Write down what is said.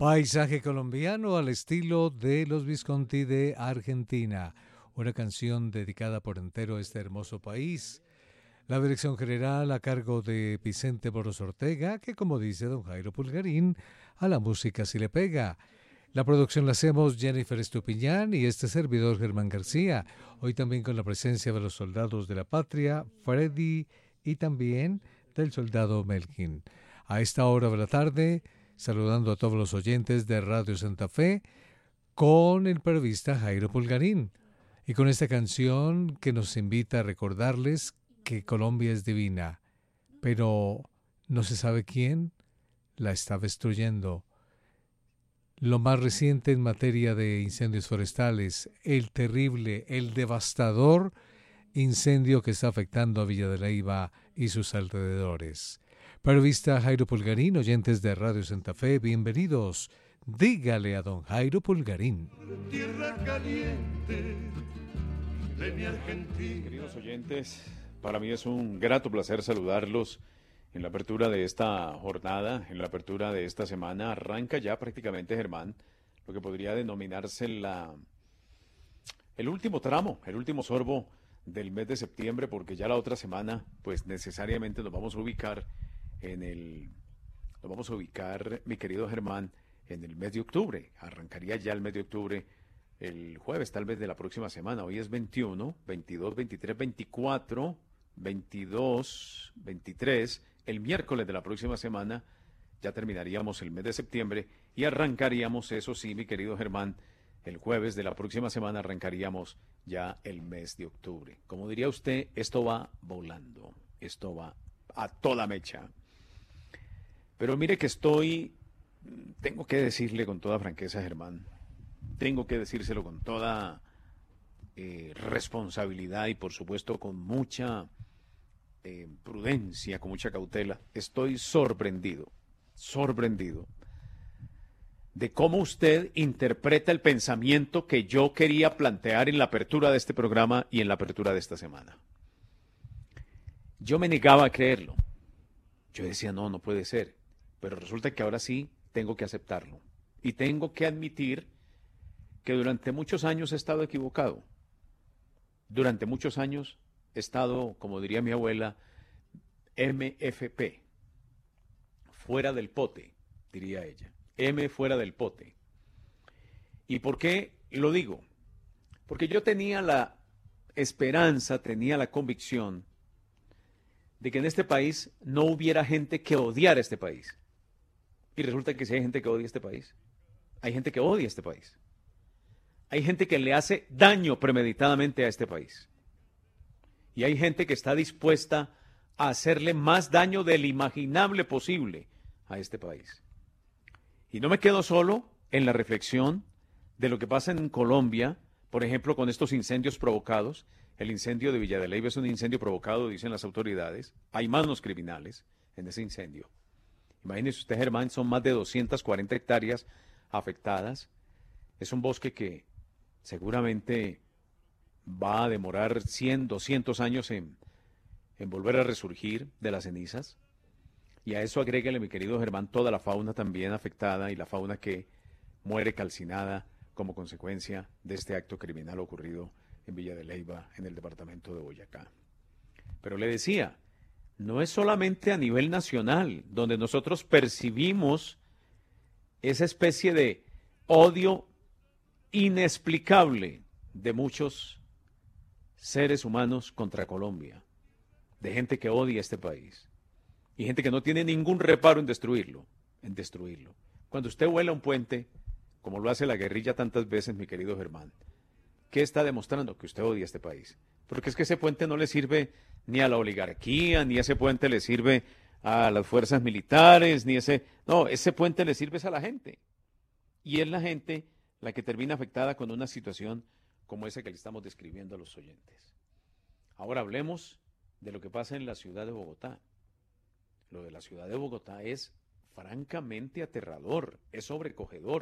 Paisaje colombiano al estilo de los Visconti de Argentina. Una canción dedicada por entero a este hermoso país. La dirección general a cargo de Vicente Boros Ortega, que como dice don Jairo Pulgarín, a la música sí le pega. La producción la hacemos Jennifer Estupiñán y este servidor Germán García. Hoy también con la presencia de los soldados de la patria, Freddy y también del soldado Melkin. A esta hora de la tarde, saludando a todos los oyentes de Radio Santa Fe con el periodista Jairo Pulgarín y con esta canción que nos invita a recordarles que Colombia es divina, pero no se sabe quién la está destruyendo. Lo más reciente en materia de incendios forestales, el terrible, el devastador incendio que está afectando a Villa de Leyva y sus alrededores. Periodista Jairo Pulgarín, oyentes de Radio Santa Fe, bienvenidos. Dígale a don Jairo Pulgarín. Tierra caliente de mi Argentina. Queridos oyentes, para mí es un grato placer saludarlos en la apertura de esta jornada, en la apertura de esta semana. Arranca ya prácticamente, Germán, lo que podría denominarse el último tramo, el último sorbo del mes de septiembre, porque ya la otra semana, pues necesariamente nos vamos a ubicar mi querido Germán, en el mes de octubre. Arrancaría ya el mes de octubre el jueves, tal vez de la próxima semana. Hoy es 21, 22, 23, 24, 22, 23. El miércoles de la próxima semana ya terminaríamos el mes de septiembre y arrancaríamos, eso sí, mi querido Germán, el jueves de la próxima semana arrancaríamos ya el mes de octubre. Como diría usted, esto va volando, esto va a toda mecha. Pero mire que tengo que decirle con toda franqueza, Germán, tengo que decírselo con toda responsabilidad y por supuesto con mucha prudencia, con mucha cautela. Estoy sorprendido de cómo usted interpreta el pensamiento que yo quería plantear en la apertura de este programa y en la apertura de esta semana. Yo me negaba a creerlo. Yo decía, no puede ser. Pero resulta que ahora sí tengo que aceptarlo. Y tengo que admitir que durante muchos años he estado equivocado. Durante muchos años he estado, como diría mi abuela, MFP. Fuera del pote, diría ella. M fuera del pote. ¿Y por qué lo digo? Porque yo tenía la esperanza, tenía la convicción de que en este país no hubiera gente que odiara este país. Y resulta que sí hay gente que odia este país. Hay gente que odia este país. Hay gente que le hace daño premeditadamente a este país. Y hay gente que está dispuesta a hacerle más daño del imaginable posible a este país. Y no me quedo solo en la reflexión de lo que pasa en Colombia, por ejemplo, con estos incendios provocados. El incendio de Villa de Leyva es un incendio provocado, dicen las autoridades. Hay manos criminales en ese incendio. Imagínese usted, Germán, son más de 240 hectáreas afectadas. Es un bosque que seguramente va a demorar 100, 200 años en volver a resurgir de las cenizas. Y a eso agréguele, mi querido Germán, toda la fauna también afectada y la fauna que muere calcinada como consecuencia de este acto criminal ocurrido en Villa de Leyva, en el departamento de Boyacá. Pero le decía, no es solamente a nivel nacional donde nosotros percibimos esa especie de odio inexplicable de muchos seres humanos contra Colombia, de gente que odia este país y gente que no tiene ningún reparo en destruirlo, Cuando usted vuela un puente, como lo hace la guerrilla tantas veces, mi querido Germán, ¿qué está demostrando? Que usted odia este país. Porque es que ese puente no le sirve ni a la oligarquía, ni ese puente le sirve a las fuerzas militares, No, ese puente le sirve a la gente. Y es la gente la que termina afectada con una situación como esa que le estamos describiendo a los oyentes. Ahora hablemos de lo que pasa en la ciudad de Bogotá. Lo de la ciudad de Bogotá es francamente aterrador, es sobrecogedor.